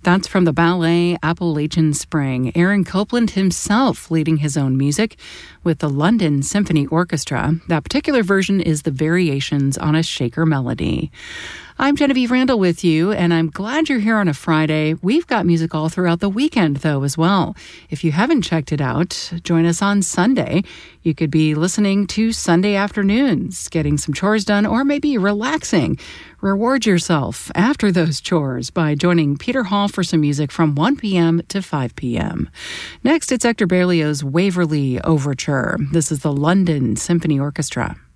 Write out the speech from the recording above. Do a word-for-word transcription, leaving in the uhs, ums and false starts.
That's from the ballet Appalachian Spring. Aaron Copland himself leading his own music with the London Symphony Orchestra. That particular version is the Variations on a Shaker Melody. I'm Genevieve Randall with you, and I'm glad you're here on a Friday. We've got music all throughout the weekend, though, as well. If you haven't checked it out, join us on Sunday. You could be listening to Sunday afternoons, getting some chores done, or maybe relaxing. Reward yourself after those chores by joining Peter Hall for some music from one p.m. to five p.m. Next, it's Hector Berlioz' Waverly Overture. This is the London Symphony Orchestra.